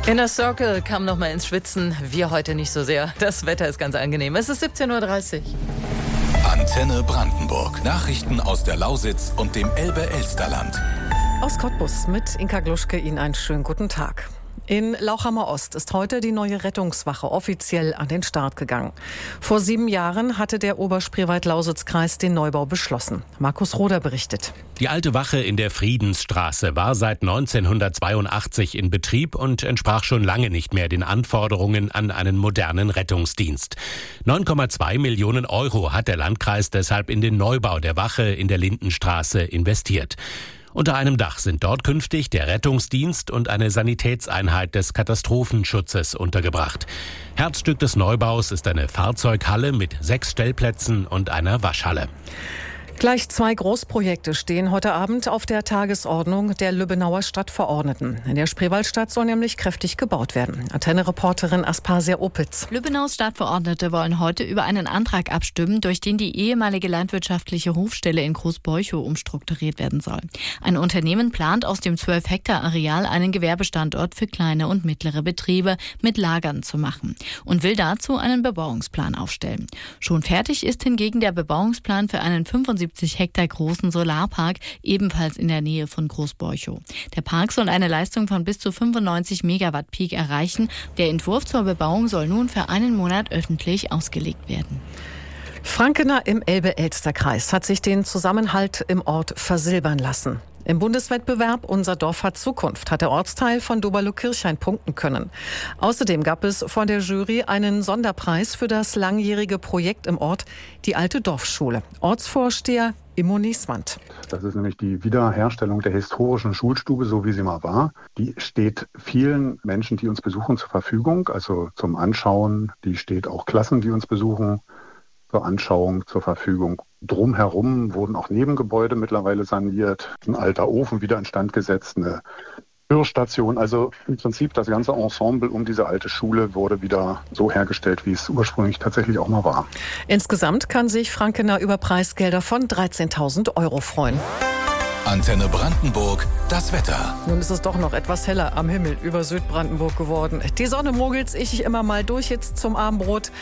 Inner Circle kam noch mal ins Schwitzen. Wir heute nicht so sehr. Das Wetter ist ganz angenehm. Es ist 17:30 Uhr. Antenne Brandenburg. Nachrichten aus der Lausitz und dem Elbe-Elsterland. Aus Cottbus mit Inka Gluschke Ihnen einen schönen guten Tag. In Lauchhammer Ost ist heute die neue Rettungswache offiziell an den Start gegangen. Vor 7 Jahren hatte der Oberspreewald-Lausitz-Kreis den Neubau beschlossen. Markus Roder berichtet. Die alte Wache in der Friedensstraße war seit 1982 in Betrieb und entsprach schon lange nicht mehr den Anforderungen an einen modernen Rettungsdienst. 9,2 Millionen Euro hat der Landkreis deshalb in den Neubau der Wache in der Lindenstraße investiert. Unter einem Dach sind dort künftig der Rettungsdienst und eine Sanitätseinheit des Katastrophenschutzes untergebracht. Herzstück des Neubaus ist eine Fahrzeughalle mit 6 Stellplätzen und einer Waschhalle. Gleich 2 Großprojekte stehen heute Abend auf der Tagesordnung der Lübbenauer Stadtverordneten. In der Spreewaldstadt soll nämlich kräftig gebaut werden. Antenne-Reporterin Aspasia Opitz. Lübbenaus Stadtverordnete wollen heute über einen Antrag abstimmen, durch den die ehemalige landwirtschaftliche Hofstelle in Großbeuchow umstrukturiert werden soll. Ein Unternehmen plant aus dem 12 Hektar Areal einen Gewerbestandort für kleine und mittlere Betriebe mit Lagern zu machen und will dazu einen Bebauungsplan aufstellen. Schon fertig ist hingegen der Bebauungsplan für einen 75 Hektar großen Solarpark, ebenfalls in der Nähe von Großbeuchow. Der Park soll eine Leistung von bis zu 95 Megawatt Peak erreichen. Der Entwurf zur Bebauung soll nun für einen Monat öffentlich ausgelegt werden. Frankener im Elbe-Elster-Kreis hat sich den Zusammenhalt im Ort versilbern lassen. Im Bundeswettbewerb Unser Dorf hat Zukunft hat der Ortsteil von Doberlo-Kirchhain punkten können. Außerdem gab es von der Jury einen Sonderpreis für das langjährige Projekt im Ort, die alte Dorfschule. Ortsvorsteher Immo Nieswand. Das ist nämlich die Wiederherstellung der historischen Schulstube, so wie sie mal war. Die steht vielen Menschen, die uns besuchen, zur Verfügung, also zum Anschauen. Die steht auch Klassen, die uns besuchen, zur Anschauung zur Verfügung. Drumherum wurden auch Nebengebäude mittlerweile saniert, ein alter Ofen wieder instand gesetzt, eine Rührstation. Also im Prinzip das ganze Ensemble um diese alte Schule wurde wieder so hergestellt, wie es ursprünglich tatsächlich auch mal war. Insgesamt kann sich Frankener über Preisgelder von 13.000 Euro freuen. Antenne Brandenburg, das Wetter. Nun ist es doch noch etwas heller am Himmel über Südbrandenburg geworden. Die Sonne mogelt sich immer mal durch jetzt zum Abendbrot.